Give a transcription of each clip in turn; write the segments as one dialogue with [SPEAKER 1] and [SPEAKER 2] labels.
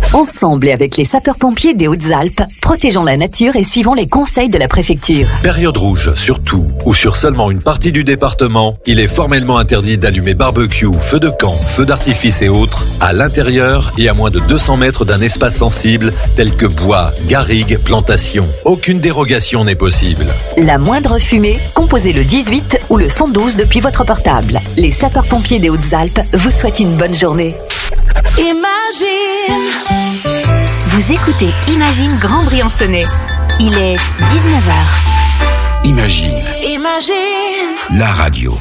[SPEAKER 1] Ensemble et avec les sapeurs-pompiers des Hautes-Alpes, protégeons la nature et suivons les conseils de la préfecture.
[SPEAKER 2] Période rouge sur tout ou sur seulement une partie du département, il est formellement interdit d'allumer barbecue, feux de camp, feux d'artifice et autres à l'intérieur et à moins de 200 mètres d'un espace sensible tel que bois, garrigues, plantations. Aucune dérogation n'est possible.
[SPEAKER 1] La moindre fumée, composez le 18 ou le 112 depuis votre portable. Les sapeurs-pompiers des Hautes-Alpes vous souhaitent une bonne journée.
[SPEAKER 3] Imagine.
[SPEAKER 4] Vous écoutez Imagine Grand Briançonnais. Il est 19h.
[SPEAKER 5] Imagine. La radio.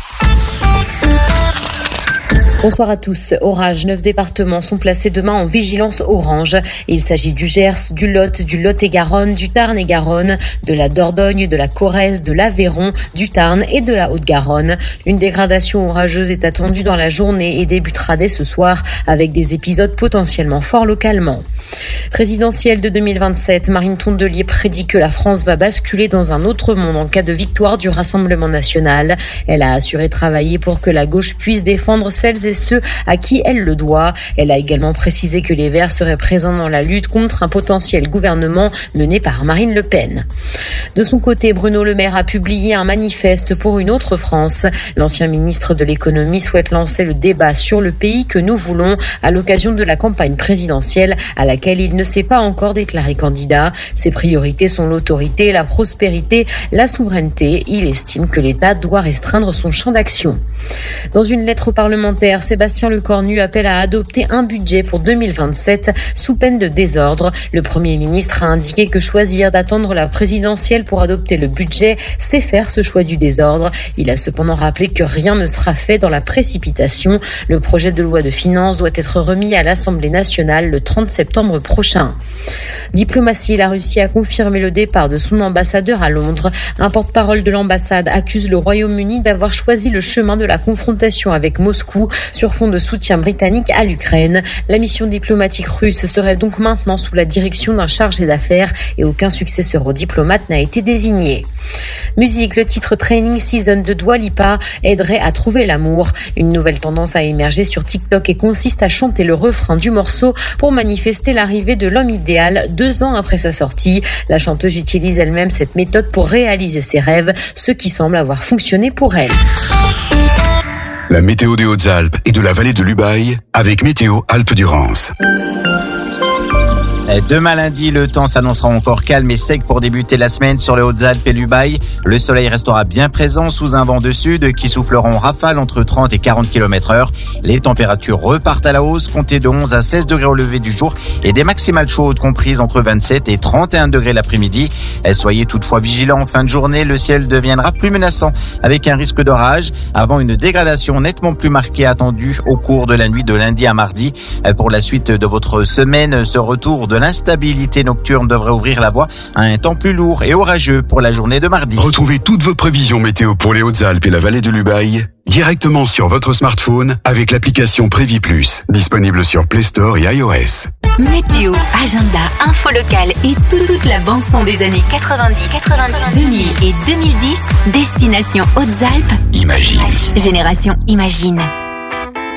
[SPEAKER 6] Bonsoir à tous. Orage, 9 départements sont placés demain en vigilance orange. Il s'agit du Gers, du Lot, du Lot-et-Garonne, du Tarn-et-Garonne, de la Dordogne, de la Corrèze, de l'Aveyron, du Tarn et de la Haute-Garonne. Une dégradation orageuse est attendue dans la journée et débutera dès ce soir avec des épisodes potentiellement forts localement. Présidentielle de 2027, Marine Tondelier prédit que la France va basculer dans un autre monde en cas de victoire du Rassemblement national. Elle a assuré travailler pour que la gauche puisse défendre celles et ceux à qui elle le doit. Elle a également précisé que les Verts seraient présents dans la lutte contre un potentiel gouvernement mené par Marine Le Pen. De son côté, Bruno Le Maire a publié un manifeste pour une autre France. L'ancien ministre de l'économie souhaite lancer le débat sur le pays que nous voulons à l'occasion de la campagne présidentielle à laquelle il ne s'est pas encore déclaré candidat. Ses priorités sont l'autorité, la prospérité, la souveraineté. Il estime que l'État doit restreindre son champ d'action. Dans une lettre parlementaire, Sébastien Lecornu appelle à adopter un budget pour 2027 sous peine de désordre. Le Premier ministre a indiqué que choisir d'attendre la présidentielle pour adopter le budget, c'est faire ce choix du désordre. Il a cependant rappelé que rien ne sera fait dans la précipitation. Le projet de loi de finances doit être remis à l'Assemblée nationale le 30 septembre prochain. Diplomatie, la Russie a confirmé le départ de son ambassadeur à Londres. Un porte-parole de l'ambassade accuse le Royaume-Uni d'avoir choisi le chemin de la confrontation avec Moscou sur fond de soutien britannique à l'Ukraine. La mission diplomatique russe serait donc maintenant sous la direction d'un chargé d'affaires et aucun successeur au diplomate n'a été désigné. Musique, le titre Training Season de Dua Lipa aiderait à trouver l'amour. Une nouvelle tendance a émergé sur TikTok et consiste à chanter le refrain du morceau pour manifester l'arrivée de l'homme idéal 2 ans après sa sortie. La chanteuse utilise elle-même cette méthode pour réaliser ses rêves, ce qui semble avoir fonctionné pour elle.
[SPEAKER 5] La météo des Hautes-Alpes et de la vallée de l'Ubaye avec Météo Alpes-Durance.
[SPEAKER 7] Demain lundi, le temps s'annoncera encore calme et sec pour débuter la semaine sur les Hautes-Alpes et l'Ubaye. Le soleil restera bien présent sous un vent de sud qui soufflera en rafale entre 30 et 40 km/h. Les températures repartent à la hausse, comptez de 11 à 16 degrés au lever du jour et des maximales chaudes comprises entre 27 et 31 degrés l'après-midi. Soyez toutefois vigilants en fin de journée, le ciel deviendra plus menaçant avec un risque d'orage avant une dégradation nettement plus marquée attendue au cours de la nuit de lundi à mardi. Pour la suite de votre semaine, ce retour de l'instabilité nocturne devrait ouvrir la voie à un temps plus lourd et orageux pour la journée de mardi.
[SPEAKER 5] Retrouvez toutes vos prévisions météo pour les Hautes-Alpes et la vallée de l'Ubaye directement sur votre smartphone avec l'application Prévi Plus, disponible sur Play Store et iOS.
[SPEAKER 4] Météo, agenda, info locale et toute la bande-son des années 90, 2000 et 2010, destination Hautes-Alpes.
[SPEAKER 5] Imagine.
[SPEAKER 4] Génération Imagine.